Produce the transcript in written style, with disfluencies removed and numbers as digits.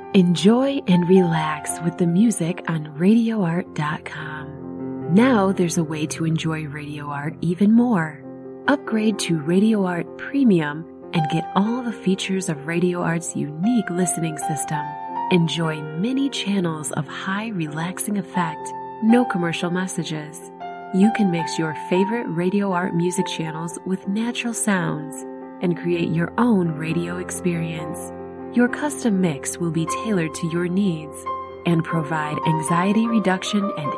Enjoy and relax with the music on RadioArt.com. Now there's a way to enjoy Radio Art even more. Upgrade to Radio Art Premium and get all the features of Radio Art's unique listening system. Enjoy many channels of high relaxing effect, no commercial messages. You can mix your favorite Radio Art music channels with natural sounds and create your own radio experience. Your custom mix will be tailored to your needs and provide anxiety reduction and